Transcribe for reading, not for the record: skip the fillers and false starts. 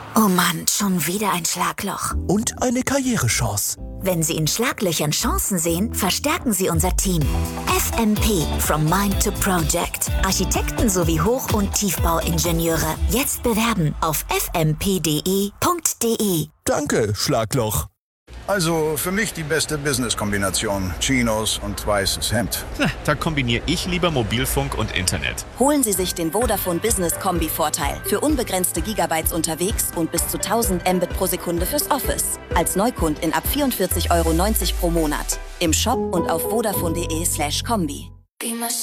Oh Mann, schon wieder ein Schlagloch. Und eine Karrierechance. Wenn Sie in Schlaglöchern Chancen sehen, verstärken Sie unser Team. FMP, From Mind to Project. Architekten sowie Hoch- und Tiefbauingenieure. Jetzt bewerben auf fmp.de. Danke, Schlagloch. Also für mich die beste Business-Kombination. Chinos und weißes Hemd. Da kombiniere ich lieber Mobilfunk und Internet. Holen Sie sich den Vodafone Business Kombi-Vorteil für unbegrenzte Gigabytes unterwegs und bis zu 1000 Mbit pro Sekunde fürs Office. Als Neukundin ab 44,90 € pro Monat. Im Shop und auf vodafone.de/kombi.